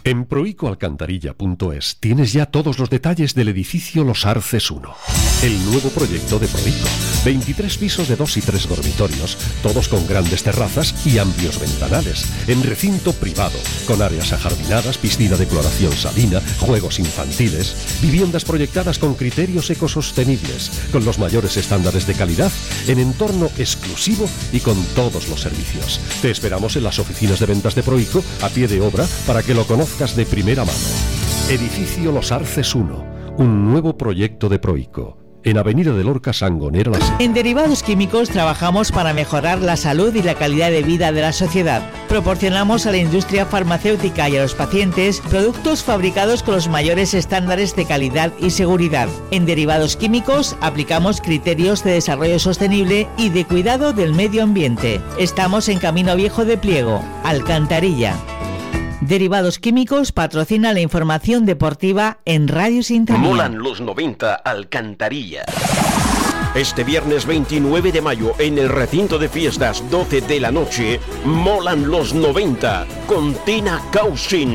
En proicoalcantarilla.es tienes ya todos los detalles del edificio Los Arces 1, el nuevo proyecto de Proico. 23 pisos de 2 y 3 dormitorios, todos con grandes terrazas y amplios ventanales, en recinto privado, con áreas ajardinadas, piscina de cloración salina, juegos infantiles, viviendas proyectadas con criterios ecosostenibles, con los mayores estándares de calidad, en entorno exclusivo y con todos los servicios. Te esperamos en las oficinas de ventas de Proico, a pie de obra, para que lo conozcas de primera mano. Edificio Los Arces 1, un nuevo proyecto de Proico. En Avenida de Lorca, Sangonera, La Sierra. En Derivados Químicos trabajamos para mejorar la salud y la calidad de vida de la sociedad. Proporcionamos a la industria farmacéutica y a los pacientes productos fabricados con los mayores estándares de calidad y seguridad. En Derivados Químicos aplicamos criterios de desarrollo sostenible y de cuidado del medio ambiente. Estamos en Camino Viejo de Pliego, Alcantarilla. Derivados Químicos patrocina la información deportiva en Radio Sintonía. Molan los 90 Alcantarilla. Este viernes 29 de mayo en el recinto de fiestas 12 de la noche, Molan los 90 con Tina Causin.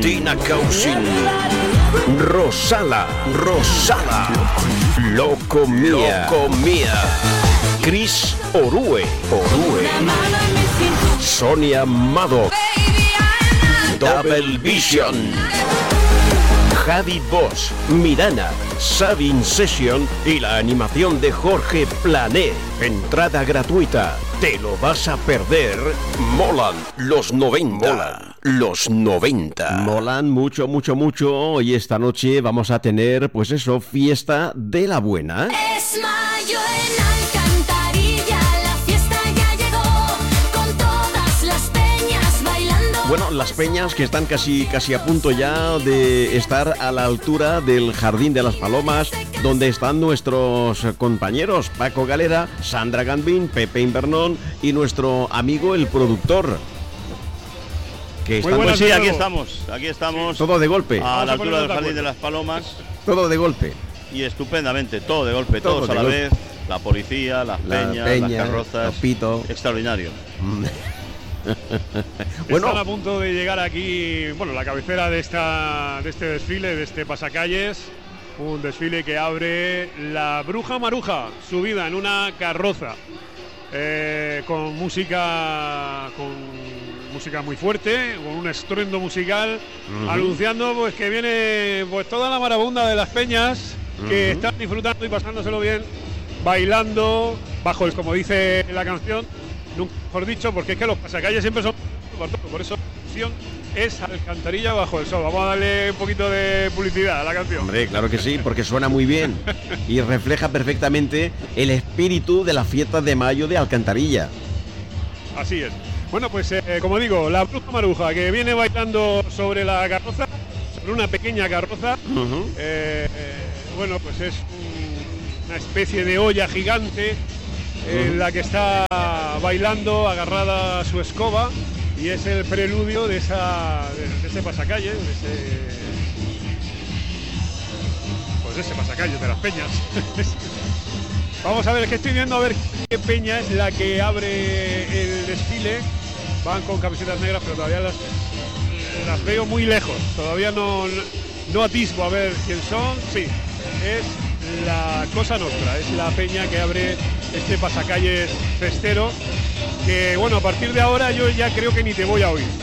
Rosala. Loco Mía. Chris Orue. Sonia Mado. Double Vision. Javi Bosch, Mirana, Sabin Session y la animación de Jorge Plané. Entrada gratuita. Te lo vas a perder. Molan los 90. Los 90. Molan mucho. Y esta noche vamos a tener, pues eso, fiesta de la buena. Es mayo en Alcantarilla, la fiesta ya llegó, con todas las peñas bailando. Bueno, las peñas que están casi a punto ya de estar a la altura del Jardín de las Palomas, donde están nuestros compañeros Paco Galera, Sandra Gambín, Pepe Invernón y nuestro amigo el productor. Muy buenas, sí, aquí estamos. Todo de golpe. A la altura del Jardín de las Palomas. Todo de golpe. Y estupendamente, todo de golpe, todos a la vez. La policía, las peñas, las carrozas. Los pitos. Extraordinario. Bueno, están a punto de llegar aquí, la cabecera de este desfile, de este pasacalles. Un desfile que abre la Bruja Maruja, subida en una carroza, con música muy fuerte, con un estruendo musical, anunciando pues que viene pues toda la marabunda de las peñas que están disfrutando y pasándoselo bien, bailando bajo el, como dice la canción, nunca mejor dicho, porque es que los pasacalles siempre son por eso la canción es Alcantarilla bajo el sol. Vamos a darle un poquito de publicidad a la canción. Hombre, claro que sí, porque suena muy bien y refleja perfectamente el espíritu de las fiestas de mayo de Alcantarilla. Así es. Bueno, pues como digo, la Bruja Maruja que viene bailando sobre la carroza, sobre una pequeña carroza. Pues es una especie de olla gigante en la que está bailando agarrada a su escoba, y es el preludio de ese pasacalles, de ese pasacalles de las peñas. Vamos a ver, es que estoy viendo a ver qué peña es la que abre el desfile. Van con camisetas negras, pero todavía las veo muy lejos. Todavía no atisbo a ver quién son. Sí, es la Cosa Nostra, es la peña que abre este pasacalles festero. Que a partir de ahora yo ya creo que ni te voy a oír.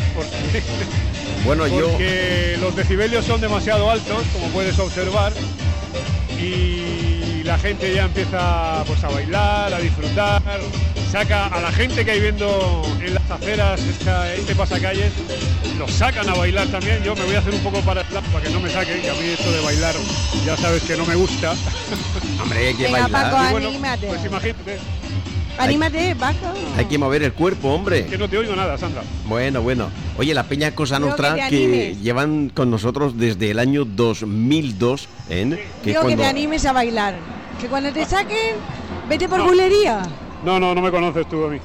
Porque los decibelios son demasiado altos, como puedes observar. Y la gente ya empieza pues a bailar, a disfrutar, saca a la gente que hay viendo en las aceras este pasacalles, los sacan a bailar también. Yo me voy a hacer un poco para que no me saquen, que a mí esto de bailar ya sabes que no me gusta. Hombre, hay que bailar. Paco, anímate. Pues imagínate. Anímate, Paco. Hay que mover el cuerpo, hombre. Que no te oigo nada, Sandra. Bueno. Oye, la peña Cosa Nostra que llevan con nosotros desde el año 2002. Digo que te animes a bailar. Que cuando te saquen, vete por bulería. No me conoces tú a mí.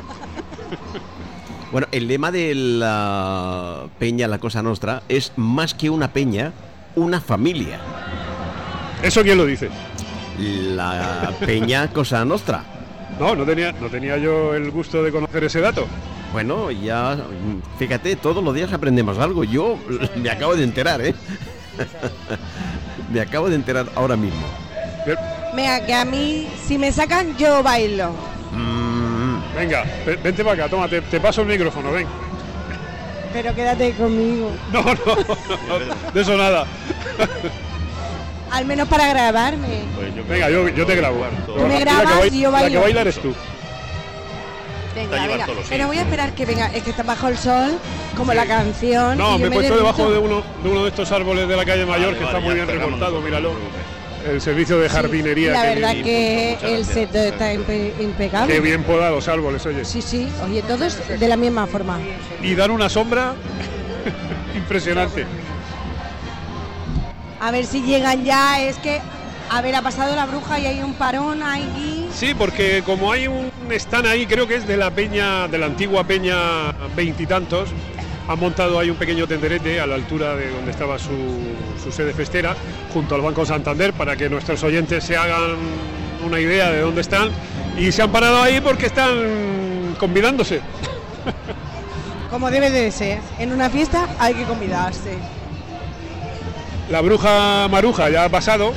Bueno, el lema de la peña La Cosa Nostra es más que una peña, una familia. ¿Eso quién lo dice? La peña Cosa Nostra. No tenía yo el gusto de conocer ese dato. Bueno, ya, fíjate, todos los días aprendemos algo. Yo me acabo de enterar, ¿eh? Me acabo de enterar ahora mismo. Venga, que a mí, si me sacan, yo bailo. Venga, vente para acá, toma, te paso el micrófono, ven. Pero quédate conmigo. No, de eso nada. Al menos para grabarme. Pues Venga, yo te grabo. Tú me grabas y yo bailo. La que baila eres tú. Venga. Pero voy a esperar que venga. Es que está bajo el sol, como la canción. No, y me he puesto derrito. debajo de uno de estos árboles de la calle Mayor, que está muy bien recortado, míralo. El servicio de jardinería. La verdad tiene. que el seto está impecable. Qué bien podados los árboles, oye. Sí, oye, todos de la misma forma. Y dan una sombra impresionante. A ver si llegan ya, es que, a ver, ha pasado la bruja y hay un parón ahí. Sí, porque como hay un stand ahí, creo que es de la peña, de la antigua peña Veintitantos, han montado ahí un pequeño tenderete a la altura de donde estaba su sede festera, junto al Banco Santander, para que nuestros oyentes se hagan una idea de dónde están, y se han parado ahí porque están convidándose. Como debe de ser, en una fiesta hay que convidarse. La bruja maruja ya ha pasado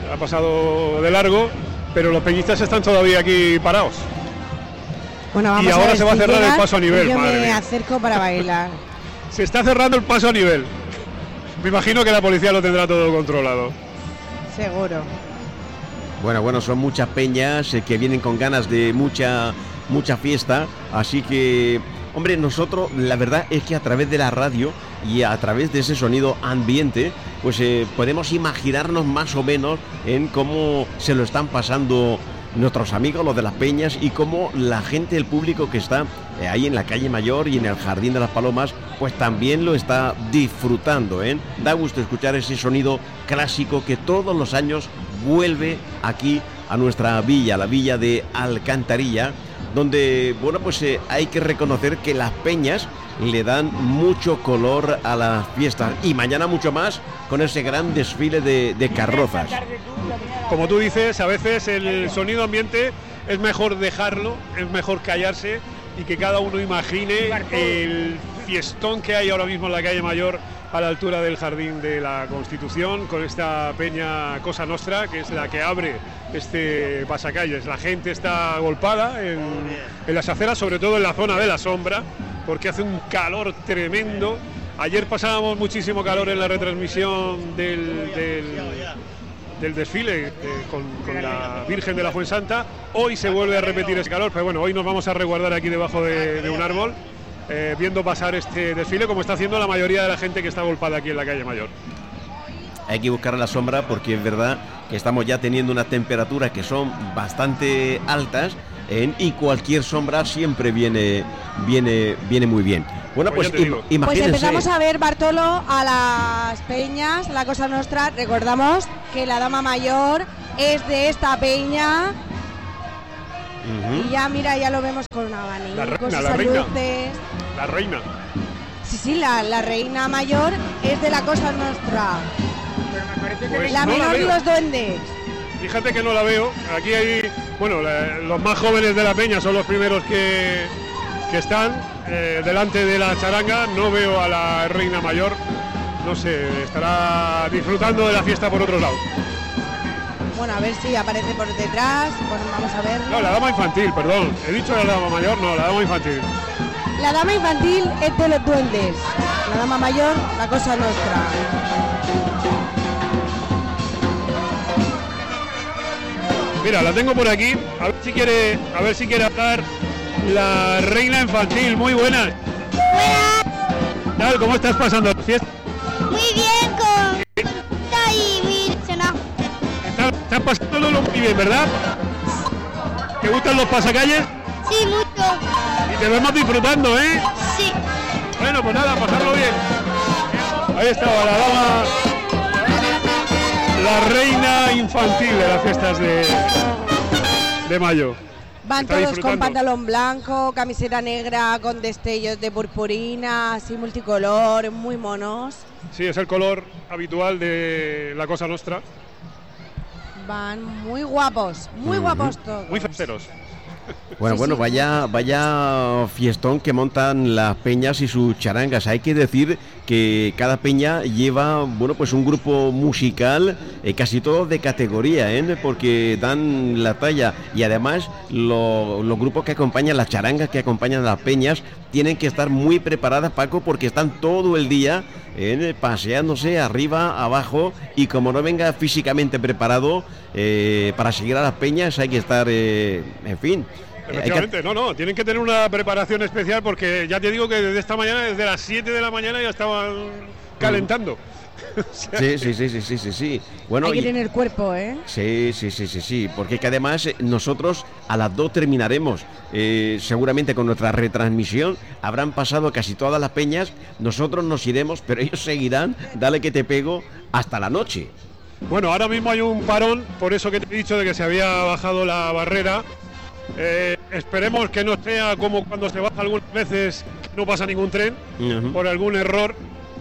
de largo, pero los peñistas están todavía aquí parados. Bueno, vamos y ahora a ver se va a si cerrar llegan, el paso a nivel. Yo madre me mía. acerco para bailar. Se está cerrando el paso a nivel. Me imagino que la policía lo tendrá todo controlado. Seguro. Bueno, son muchas peñas que vienen con ganas de mucha fiesta, así que, hombre, nosotros la verdad es que a través de la radio y a través de ese sonido ambiente, pues podemos imaginarnos más o menos en cómo se lo están pasando nuestros amigos, los de las peñas, y cómo la gente, el público que está ahí en la calle Mayor y en el Jardín de las Palomas, pues también lo está disfrutando, ¿eh? Da gusto escuchar ese sonido clásico que todos los años vuelve aquí a nuestra villa, la villa de Alcantarilla, donde, bueno, pues hay que reconocer que las peñas le dan mucho color a las fiestas, y mañana mucho más con ese gran desfile de carrozas. Como tú dices, a veces el sonido ambiente es mejor dejarlo, es mejor callarse y que cada uno imagine el fiestón que hay ahora mismo en la calle Mayor a la altura del Jardín de la Constitución, con esta peña Cosa Nostra, que es la que abre este pasacalles. La gente está agolpada en las aceras, sobre todo en la zona de la sombra, porque hace un calor tremendo. Ayer pasábamos muchísimo calor en la retransmisión del desfile con la Virgen de la Fuensanta. Hoy se vuelve a repetir ese calor, pero bueno, hoy nos vamos a resguardar aquí debajo de un árbol, viendo pasar este desfile, como está haciendo la mayoría de la gente que está agolpada aquí en la calle Mayor. Hay que buscar la sombra porque es verdad que estamos ya teniendo unas temperaturas que son bastante altas, y cualquier sombra siempre viene muy bien. Bueno, pues imagínense. Pues empezamos a ver, Bartolo, a las peñas, la Cosa Nostra. Recordamos que la Dama Mayor es de esta peña. Y ya, mira, ya lo vemos con un abanico, la reina. luces. La reina. Sí, la reina mayor es de la Cosa Nostra. Pues la no menor la de veo. los duendes. Fíjate que no la veo. Aquí hay, bueno, los más jóvenes de la peña son los primeros que están delante de la charanga. No veo a la reina mayor. No sé, estará disfrutando de la fiesta por otro lado. Bueno, a ver si aparece por detrás. Bueno, vamos a ver. No, la dama infantil, perdón. He dicho la dama mayor, no, la dama infantil. La dama infantil es de los duendes. La dama mayor, la Cosa Nostra. Mira, la tengo por aquí. A ver si quiere hablar la reina infantil. Muy buenas. Buenas. ¿Qué tal? ¿Cómo estás pasando la fiesta? Muy bien con y mi ilusionado. Estás pasándolo muy bien, ¿verdad? ¿Te gustan los pasacalles? Sí, mucho. Y te vemos disfrutando, ¿eh? Sí. Bueno, pues nada, pasarlo bien. Ahí estaba la dama, la reina infantil de las fiestas de mayo. Van Está todos con disfrutando. pantalón blanco, camiseta negra con destellos de purpurina, así multicolor, muy monos. Sí, es el color habitual de la Cosa Nostra. Van muy guapos todos. Muy festeros. Bueno, vaya fiestón que montan las peñas y sus charangas. Hay que decir que cada peña lleva, bueno, pues un grupo musical, casi todos de categoría, porque dan la talla. Y además los grupos que acompañan, las charangas que acompañan a las peñas, tienen que estar muy preparadas, Paco, porque están todo el día paseándose arriba, abajo, y como no venga físicamente preparado para seguir a las peñas, hay que estar, en fin. Efectivamente, tienen que tener una preparación especial, porque ya te digo que desde esta mañana, desde las 7 de la mañana ya estaban calentando. Sí. Bueno, hay que tener cuerpo, Sí, porque que además nosotros a las 2 terminaremos, seguramente con nuestra retransmisión. Habrán pasado casi todas las peñas, nosotros nos iremos, pero ellos seguirán, dale que te pego, hasta la noche. Bueno, ahora mismo hay un parón, por eso que te he dicho de que se había bajado la barrera. Esperemos que no sea como cuando se baja algunas veces, no pasa ningún tren, por algún error.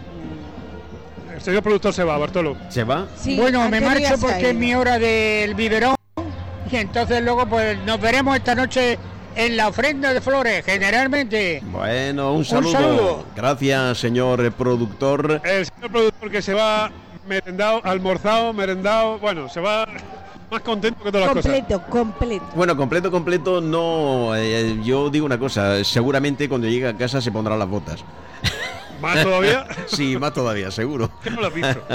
El señor productor se va, Bartolo. ¿Se va? Sí, bueno, me marcho porque es mi hora del biberón, y entonces luego pues nos veremos esta noche en la ofrenda de flores, generalmente. Bueno, un saludo. Gracias, señor productor. El señor productor que se va almorzado, merendado, bueno, se va más contento que todas las cosas. Completo. Bueno, completo no. Yo digo una cosa, seguramente cuando llegue a casa se pondrá las botas. ¿Más todavía? Sí, más todavía, seguro. ¿Qué no lo has visto?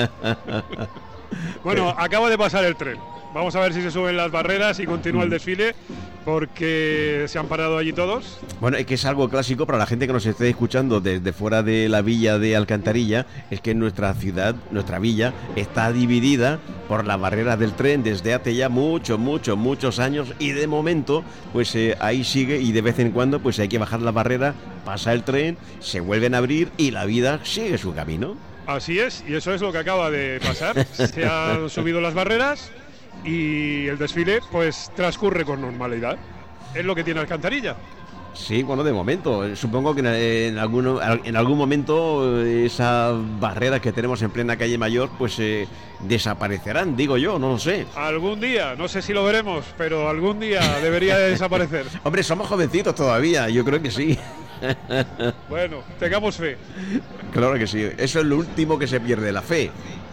Bueno, acaba de pasar el tren. Vamos a ver si se suben las barreras y continúa el desfile, porque se han parado allí todos. Bueno, es que es algo clásico para la gente que nos esté escuchando desde fuera de la villa de Alcantarilla, es que nuestra ciudad, nuestra villa, está dividida por las barreras del tren desde hace ya muchos años, y de momento, pues ahí sigue, y de vez en cuando pues hay que bajar la barrera, pasa el tren, se vuelven a abrir y la vida sigue su camino. Así es, y eso es lo que acaba de pasar. Se han subido las barreras y el desfile pues transcurre con normalidad. Es lo que tiene Alcantarilla. Sí, bueno, de momento. Supongo que en algún momento esas barreras que tenemos en plena calle Mayor pues desaparecerán, digo yo, no lo sé. Algún día, no sé si lo veremos, pero algún día debería de desaparecer. Hombre, somos jovencitos todavía, yo creo que sí. Bueno, tengamos fe. Claro que sí, eso es lo último que se pierde, la fe.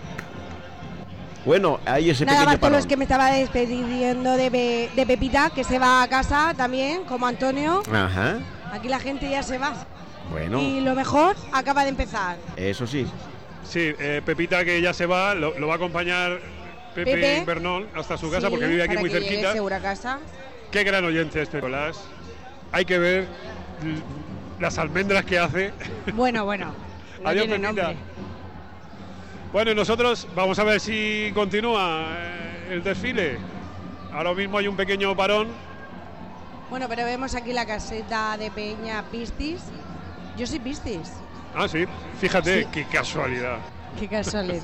Bueno, hay ese pequeño Bartolo, parón. es que me estaba despidiendo de Pepita, que se va a casa también, como Antonio. Ajá. Aquí la gente ya se va. Bueno. Y lo mejor acaba de empezar. Eso sí. Sí, Pepita, que ya se va, lo va a acompañar Pepe Bernón hasta su casa, porque vive aquí muy cerquita. Segura casa. Qué gran oyente este Nicolás. Hay que ver las almendras que hace. Bueno. No Adiós, tiene Pepita. nombre. Bueno, y nosotros vamos a ver si continúa el desfile. Ahora mismo hay un pequeño parón. Bueno, pero vemos aquí la caseta de Peña Pistis. Yo soy Pistis. Ah, sí, fíjate, Sí. qué casualidad. Qué casualidad.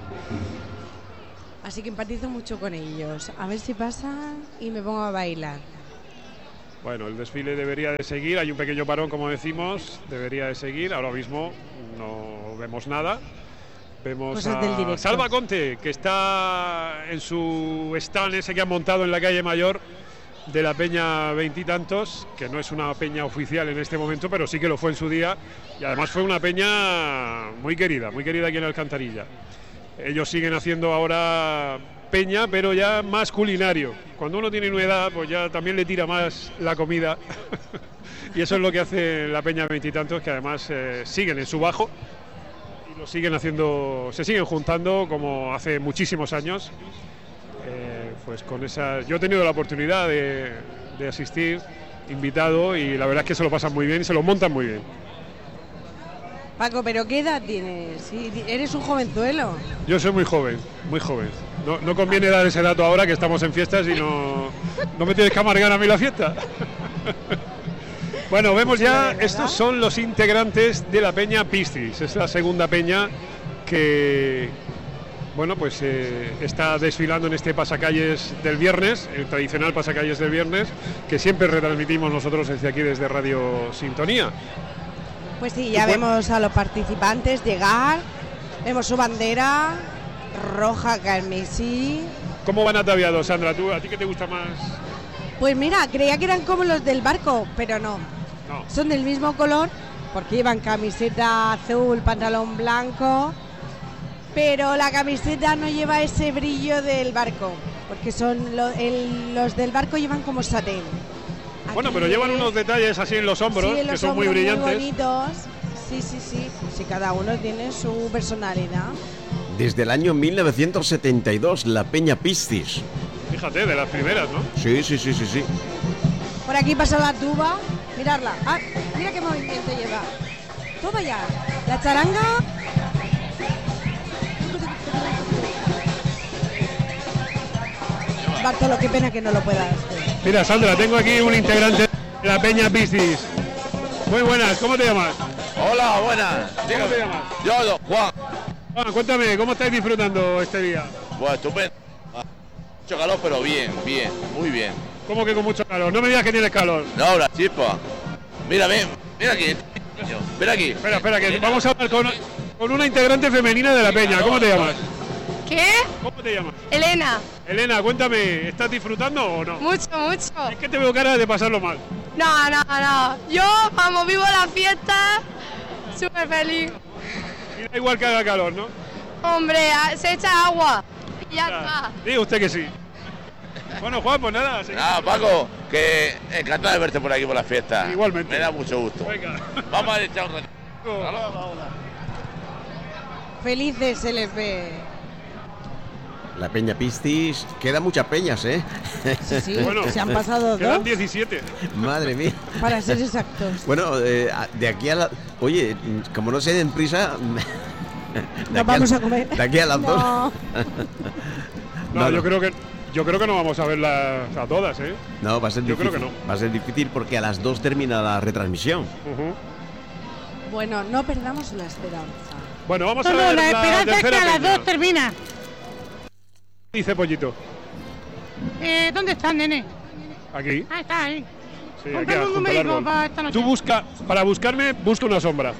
Así que empatizo mucho con ellos. A ver si pasan y me pongo a bailar. Bueno, el desfile debería de seguir. Hay un pequeño parón, como decimos, debería de seguir. Ahora mismo no vemos nada. Vemos Cosas del a directo. Salva Conte, que está en su stand ese que han montado en la calle Mayor de la Peña Veintitantos, que no es una peña oficial en este momento, pero sí que lo fue en su día, y además fue una peña muy querida aquí en Alcantarilla. Ellos siguen haciendo ahora peña, pero ya más culinario. Cuando uno tiene una edad, pues ya también le tira más la comida. Y eso es lo que hace la Peña Veintitantos, que además siguen en su bajo y lo siguen haciendo, se siguen juntando como hace muchísimos años. Pues con esa, yo he tenido la oportunidad de asistir, invitado, y la verdad es que se lo pasan muy bien y se lo montan muy bien. Paco, ¿pero qué edad tienes? Sí, eres un jovenzuelo. Yo soy muy joven, muy joven. No conviene dar ese dato ahora que estamos en fiestas y no me tienes que amargar a mí la fiesta. Bueno, vemos ya, estos son los integrantes de la Peña Pistis. Es la segunda peña que, bueno, pues está desfilando en este pasacalles del viernes, el tradicional pasacalles del viernes, que siempre retransmitimos nosotros desde aquí, desde Radio Sintonía. Pues sí, ya vemos a los participantes llegar, vemos su bandera roja carmesí. ¿Cómo van ataviados, Sandra? ¿A ti qué te gusta más? Pues mira, creía que eran como los del barco, pero no. Son del mismo color, porque llevan camiseta azul, pantalón blanco, pero la camiseta no lleva ese brillo del barco, porque son los del barco llevan como satén. Bueno, pero llevan unos detalles así en los hombros, que son muy brillantes. Muy bonitos. Sí, cada uno tiene su personalidad. Desde el año 1972, la Peña Piscis. Fíjate, de las primeras, ¿no? Sí. Por aquí pasa la tuba, mirarla. Ah, mira qué movimiento lleva. Toma ya, la charanga. Bartolo, qué pena que no lo puedas hacer. Mira, Sandra, tengo aquí un integrante de la Peña Piscis. Muy buenas, ¿cómo te llamas? Hola, buenas. ¿Cómo te llamas? Yo, Juan. Juan, cuéntame, ¿cómo estáis disfrutando este día? Bueno, estupendo. Mucho calor, pero bien, muy bien. ¿Cómo que con mucho calor? No me digas que tienes calor. No, la chispa. Mira aquí. Ven aquí. Espera, que vamos a hablar con una integrante femenina de la Peña. ¿Cómo te llamas? ¿Qué? ¿Cómo te llamas? Elena. Elena, cuéntame, ¿estás disfrutando o no? Mucho. Es que te veo cara de pasarlo mal. No. Yo, vamos, vivo la fiesta, súper feliz. Y da igual que haga calor, ¿no? Hombre, se echa agua y ya está. Diga usted que sí. Bueno, Juan, pues nada. Paco, que encantado de verte por aquí por la fiesta. Igualmente. Me da mucho gusto. Venga. Vamos a echar un ratito. Felices se les ve. La Peña Piscis, quedan muchas peñas, ¿eh? Sí, bueno, se han pasado quedan dos. 17. Madre mía. Para ser exactos. Bueno, de aquí a la... Oye, como no se den prisa... Nos vamos a comer. De aquí a las 2. No, yo creo que no vamos a verlas a todas, ¿eh? No, va a ser difícil. Yo creo que no. Va a ser difícil porque a las 2 termina la retransmisión. Bueno, no perdamos la esperanza. Bueno, vamos a ver la esperanza es que a las 2 termina. Dice Pollito. ¿Dónde estás, nene? Aquí. Ah, está ahí. Sí, Cómprame aquí, un junto al numérico árbol. para esta noche. Tú para buscarme, busca una sombra.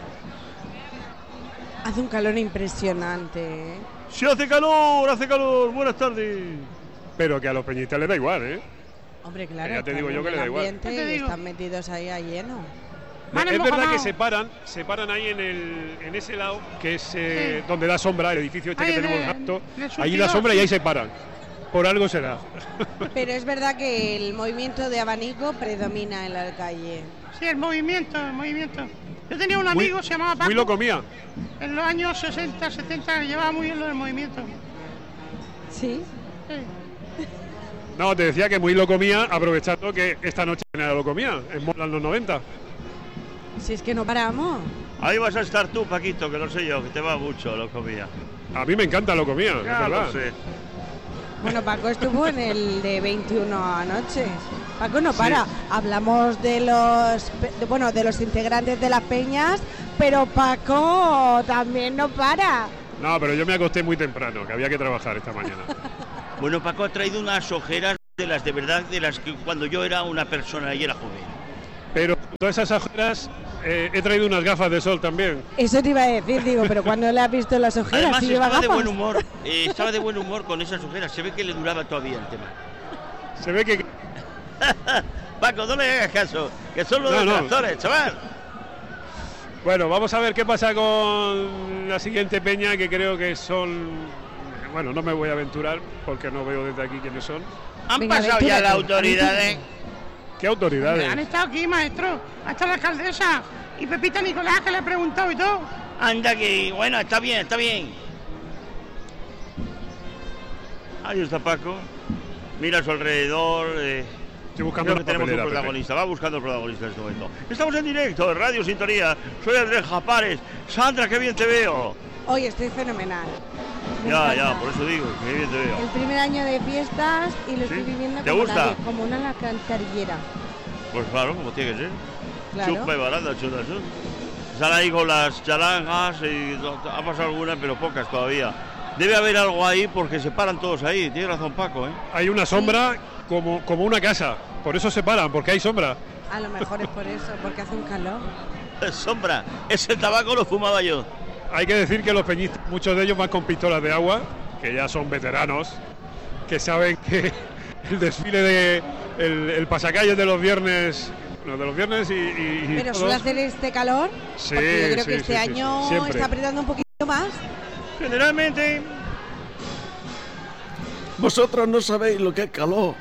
Hace un calor impresionante, ¿eh? Sí, hace calor. Buenas tardes. Pero que a los peñistas les da igual, ¿eh? Hombre, claro. Ya te digo yo que le da igual. Están metidos ahí a lleno. Es verdad que se paran ahí en ese lado, que es donde da sombra, el edificio este que tenemos alto. Ahí da sombra y ahí se paran. Por algo será. Pero es verdad que el movimiento de abanico predomina en la calle. Sí, el movimiento. Yo tenía un amigo, se llamaba Paco. Muy lo comía. En los años 60, 70, llevaba muy bien lo del movimiento. ¿Sí? Sí. No, te decía que muy lo comía, aprovechando que esta noche nada lo comía, en Mola en los 90. Si es que no paramos. Ahí vas a estar tú, Paquito, que lo sé yo, que te va mucho lo comía. A mí me encanta lo comía, es verdad. Lo sé. Bueno, Paco estuvo en el de 21 anoche. Paco no para. Hablamos de los integrantes de las peñas, pero Paco también no para. No, pero yo me acosté muy temprano, que había que trabajar esta mañana. Bueno, Paco ha traído unas ojeras de las de verdad, de las que cuando yo era una persona y era joven. Pero todas esas ojeras, he traído unas gafas de sol también. Eso te iba a decir, digo, pero cuando le has visto las ojeras, además, si lleva estaba gafas. Estaba de buen humor con esas ojeras, se ve que le duraba todavía el tema. Se ve que... Paco, no le hagas caso, que son los detractores, chaval. Bueno, vamos a ver qué pasa con la siguiente peña, que creo que son... Bueno, no me voy a aventurar, porque no veo desde aquí quiénes son. Han pasado ya las autoridades. ¿Qué autoridades? Han estado aquí, maestro. Ha estado la alcaldesa y Pepita Nicolás, que le ha preguntado y todo. Anda que, bueno, está bien. Ahí está Paco. Mira a su alrededor. Estoy buscando creo que tenemos un protagonista. Va buscando el protagonista en este momento. Estamos en directo, en Radio Sintonía. Soy Andrés Japares. Sandra, qué bien te veo. Hoy estoy fenomenal. Ya, por eso digo, qué bien te veo. El primer año de fiestas y lo estoy viviendo ¿Te como gusta? nadie, como una alcantarillera. Pues claro, como tiene que ser. Claro. Chupa y baranda, chuta. Están ahí con las charangas y ha pasado alguna, pero pocas todavía. Debe haber algo ahí porque se paran todos ahí. Tiene razón Paco, ¿eh? Hay una sombra como una casa. Por eso se paran, porque hay sombra. A lo mejor es por eso, porque hace un calor. Sombra, ese tabaco lo fumaba yo. Hay que decir que los peñistas, muchos de ellos van con pistolas de agua, que ya son veteranos, que saben que el desfile de el pasacalles de los viernes. No, de los viernes y Pero todos. suele hacer este calor. Sí, porque yo creo sí, que este sí, año siempre. está apretando un poquito más. Generalmente. Vosotros no sabéis lo que es calor.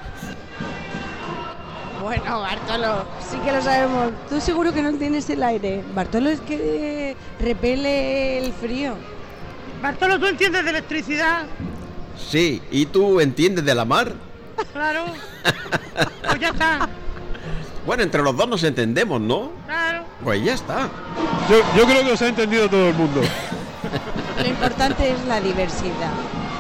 Bueno, Bartolo, sí que lo sabemos. Tú seguro que no tienes el aire. Bartolo es que repele el frío. Bartolo, ¿tú entiendes de electricidad? Sí, ¿y tú entiendes de la mar? Claro. Pues ya está. Bueno, entre los dos nos entendemos, ¿no? Claro. Pues ya está. Yo creo que os ha entendido todo el mundo. Lo importante es la diversidad.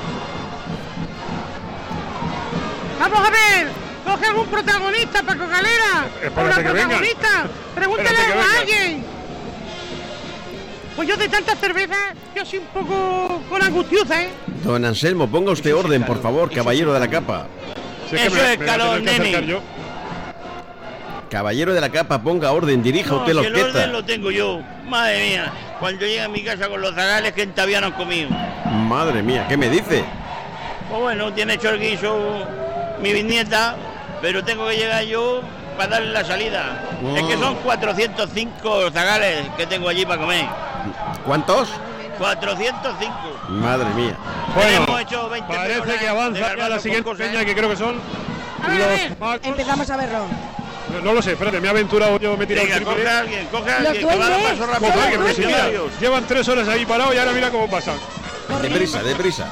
Vamos a ver. Coge algún protagonista, Paco Galera. Espérate Una que venga. protagonista. Pregúntale Espérate que venga. a alguien. Pues yo de tanta cerveza, yo soy un poco con angustiosa, ¿eh? Don Anselmo, ponga usted orden, por favor, caballero de la capa. Si es que me voy a tener que acercar yo. Caballero de la capa, ponga orden, dirija No, usted la si el orden orquesta. lo tengo yo. Madre mía, cuando llegue a mi casa con los zagales que todavía no han comido. Madre mía, ¿qué me dice? Pues bueno, tiene hecho el guiso mi bisnieta, pero tengo que llegar yo para darle la salida. Oh. Es que son 405 zagales que tengo allí para comer. ¿Cuántos? 405. Madre mía. Bueno, Hemos hecho 20 parece personas que de avanza ya garbanzo la con siguiente cosas, peña, que creo que son los magos. Empezamos a verlo. No lo sé, espérate, me he aventurado yo, me he tirado Venga, el triple. coge a alguien, Los que va a dar duendes, paso Coge rápido. a alguien, los pero si mira, llevan 3 horas ahí parados y ahora mira cómo pasan. Deprisa, deprisa.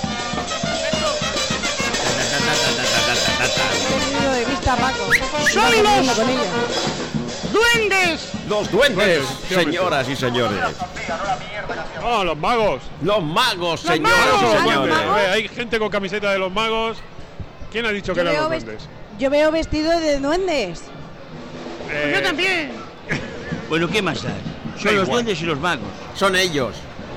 Perdido de vista, Paco. ¡Son Está corriendo los con ellos. duendes! Los duendes, Sí, hombre, señoras y señores. ¡Oh, los magos! Los magos, Los señoras magos, y Los señores. duendes. A ver, hay gente con camiseta de los magos. ¿Quién ha dicho que eran los duendes? Yo veo vestido de duendes. Pues yo también. Bueno, ¿qué más hay? Son los duendes y los magos. Son ellos.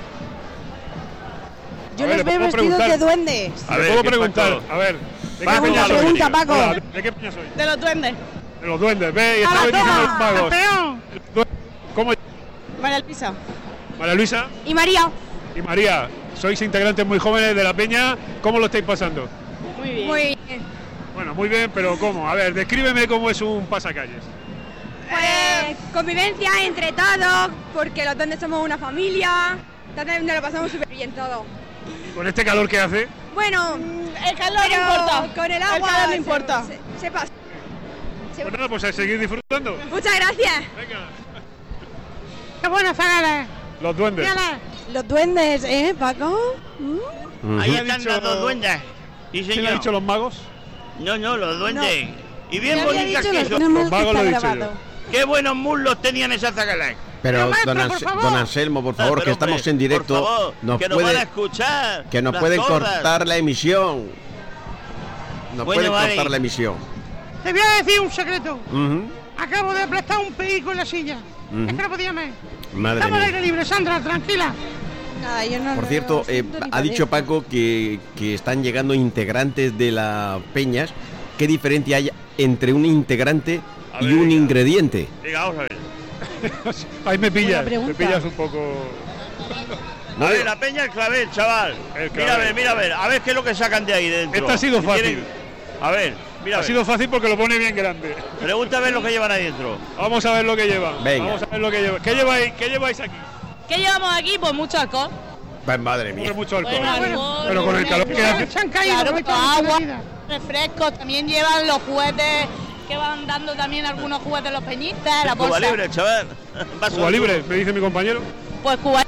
Yo A ver, los ¿le veo puedo vestidos preguntar? de duendes. A ¿Le ver, puedo ¿qué preguntar? pasó? A ver, ¿de Paco, qué peña soy? pregunta, Paco. Hola, ¿de qué peña soy? De los duendes. De los duendes, ve, y ¡A estaba la diciendo los toma! magos. ¡Campeón! ¿Cómo? María Luisa. María Luisa Y María. y María, sois integrantes muy jóvenes de la peña. ¿Cómo lo estáis pasando? Muy bien. Muy bien. Bueno, muy bien, pero ¿cómo? A ver, descríbeme cómo es un pasacalles. Pues convivencia entre todos, porque los duendes somos una familia. Entonces nos lo pasamos súper bien todos. Con este calor que hace. Bueno, el calor no importa. Con el agua. El calor no importa. Se pasa. Pues nada, pues a seguir disfrutando. Muchas gracias. Venga. ¡Qué buena zagala! Los duendes. Mírala. Los duendes, ¿eh, Paco? Ahí ¿Quién ha están dicho- las dos duendas. Sí, ¿Quién ha señor. dicho los magos? No, los duendes. Y bien Ya había bonitas dicho que los son. menos mal Los que magos está lo he dicho grabado. Qué buenos muslos tenían esas zagalas. Pero maestro, don, por favor. don Anselmo, por favor, Pero, que estamos hombre, en directo, por favor, nos que nos van a puede, escuchar. que nos las pueden gordas. cortar la emisión. Nos Bueno, pueden vale. cortar la emisión. Te voy a decir un secreto. Ujú. Acabo de aplastar un pellizco en la silla. Ujú. Es que no podía más. Madre Estamos al mía. aire libre, Sandra, tranquila. Nada, yo no Por lo cierto, siento ni ha dicho padezco. Paco que están llegando integrantes de las peñas. ¿Qué diferencia hay entre un integrante A y ver, un venga. ingrediente? Venga, vamos a ver. Ahí me pillas, pregunta. me pillas un poco. A ver, la peña el clavel, chaval. El Mira a clavel. ver. A ver qué es lo que sacan de ahí dentro. Esta ha sido Si fácil. quieren- A ver, mira. a Ha ver. sido fácil porque lo pone bien grande. Pregunta a ver lo que llevan ahí dentro. Vamos a ver lo que llevan. Venga. Vamos a ver lo que llevan. ¿Qué lleváis aquí? ¿Qué llevamos aquí? Pues mucho alcohol. Pues madre mía. Tiene mucho alcohol. Bueno, Pero con el calor que hace. Se han caído. Claro, no hay pero tanta agua, vida. refrescos, también llevan los juguetes que van dando también algunos juguetes los peñistas, la Cuba bolsa. libre, chaval. Vaso Cuba de libre, zumo. me dice mi compañero. Pues Cuba.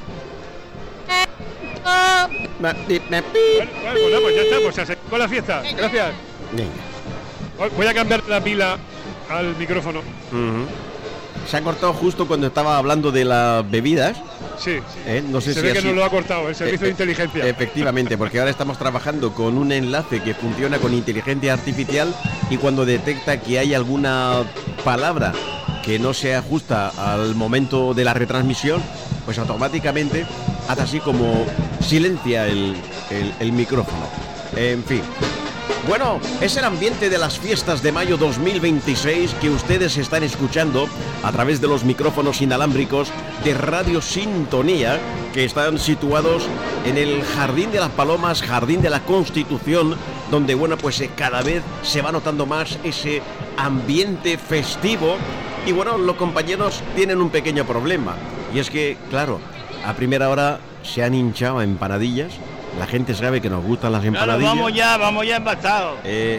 Bueno, pues nada, pues ya está, pues se seguir con la fiesta. Gracias. Venga. Voy a cambiar la pila al micrófono. Ujú. Se ha cortado justo cuando estaba hablando de las bebidas. Sí. No sé Se si ve que así- nos lo ha cortado el servicio de Eh, inteligencia. Efectivamente, porque ahora estamos trabajando con un enlace que funciona con inteligencia artificial y cuando detecta que hay alguna palabra que no se ajusta al momento de la retransmisión, pues automáticamente hace así como silencia el micrófono. En fin. Bueno, es el ambiente de las fiestas de mayo 2026 que ustedes están escuchando a través de los micrófonos inalámbricos de Radio Sintonía, que están situados en el Jardín de las Palomas, Jardín de la Constitución, donde bueno, pues cada vez se va notando más ese ambiente festivo. Y bueno, los compañeros tienen un pequeño problema, y es que, claro, a primera hora se han hinchado a empanadillas. La gente sabe que nos gustan las empanadillas. Claro, vamos ya empastados.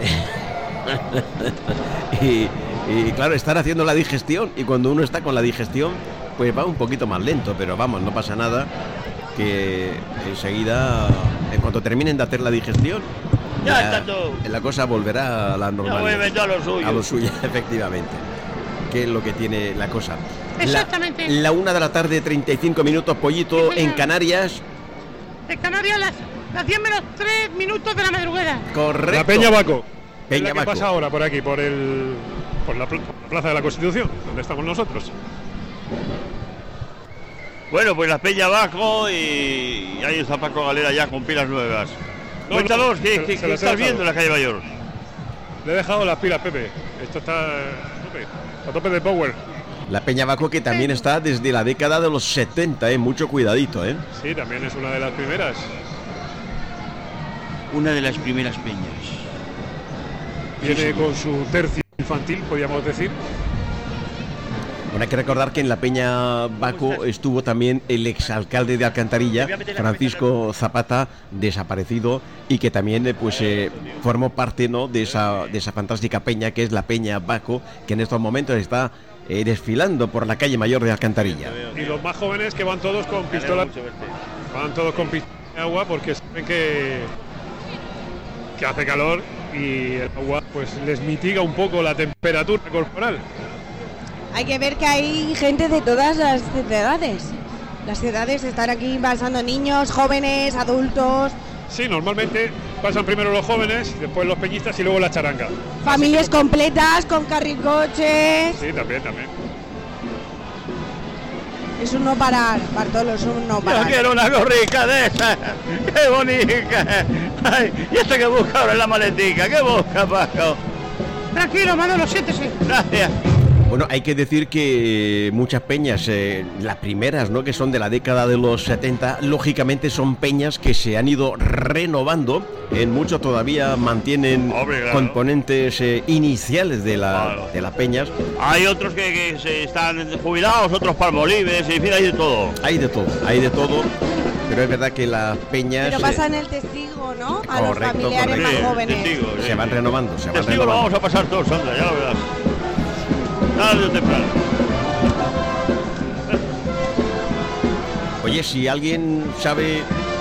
Y claro, están haciendo la digestión, y cuando uno está con la digestión, pues va un poquito más lento, pero vamos, no pasa nada, que enseguida, en cuanto terminen de hacer la digestión, ya está todo. La cosa volverá a la normalidad. Ya vuelve todo a lo suyo. A lo suyo, efectivamente. Que es lo que tiene la cosa. Exactamente. La 1 de la tarde, 35 minutos, Pollito, en Canarias. En Canarias las 10 menos 3 minutos de la madrugada. Correcto. La Peña Baco. Peña ¿Qué Baco. pasa ahora por aquí, por la Plaza de la Constitución, donde estamos nosotros? Bueno, pues la Peña abajo y ahí está Paco Galera ya con pilas nuevas. Cuéntanos, ¿qué estás viendo en la calle Mayor? Le he dejado las pilas, Pepe. Esto está a tope de power. La Peña Baco, que también está desde la década de los 70, mucho cuidadito, Sí, también es una de las primeras. Una de las primeras peñas. Viene con su tercio infantil, podríamos decir. Bueno, hay que recordar que en la Peña Baco estuvo también el exalcalde de Alcantarilla, Francisco Zapata, desaparecido, y que también formó parte, ¿no?, de esa fantástica peña que es la Peña Baco, que en estos momentos está desfilando por la calle Mayor de Alcantarilla. Y los más jóvenes que van todos con pistola, de agua, porque saben que hace calor y el agua pues les mitiga un poco la temperatura corporal. Hay que ver que hay gente de todas las edades. Las edades están aquí pasando niños, jóvenes, adultos. Sí, normalmente pasan primero los jóvenes, después los peñistas y luego la charanga. Familias completas con carricoches. Sí, también. Es un no parar, Bartolo, es un no parar. Yo quiero una gorrica de esa. ¡Qué bonita! Ay, ¿y esto que busca ahora en la maletica? ¿Qué busca, Paco? Tranquilo, Manolo, siéntese. Gracias. Bueno, hay que decir que muchas peñas, las primeras, ¿no?, que son de la década de los 70, lógicamente son peñas que se han ido renovando. En muchos todavía mantienen componentes iniciales de las peñas. Hay otros que se están jubilados, otros palmolives, en fin, hay de todo. Hay de todo. Pero es verdad que las peñas... Pero pasan el testigo, ¿no? A los familiares más jóvenes. Testigo, se van renovando, Testigo lo vamos a pasar todos, Sandra, ya lo verás. Tarde o temprano. Oye, si alguien sabe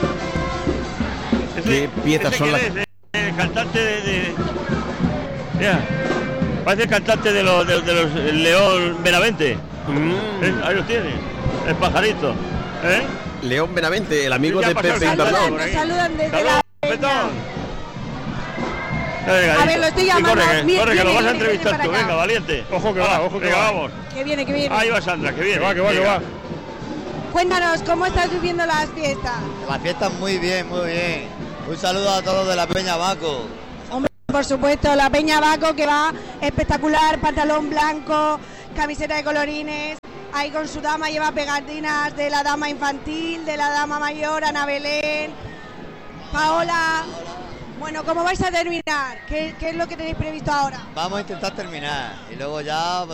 qué piezas son las... El cantante de... Mira, parece el cantante de los León Benavente. Ahí lo tiene, el pajarito. León Benavente, el amigo de Pepe Invernón. Nos saludan desde la peña. Venga, a ver, lo estoy llamando. Corre, que lo vas a entrevistar tú, venga, valiente. Ojo que va. Vamos. Que viene. Ahí va Sandra, que viene. Que va. Cuéntanos, ¿cómo estás viviendo las fiestas? Las fiestas muy bien. Un saludo a todos de la Peña Baco. Hombre, por supuesto, la Peña Baco, que va espectacular, pantalón blanco, camiseta de colorines, ahí con su dama lleva pegatinas de la dama infantil, de la dama mayor, Ana Belén, Paola. Bueno, ¿cómo vais a terminar? ¿Qué es lo que tenéis previsto ahora? Vamos a intentar terminar y luego ya...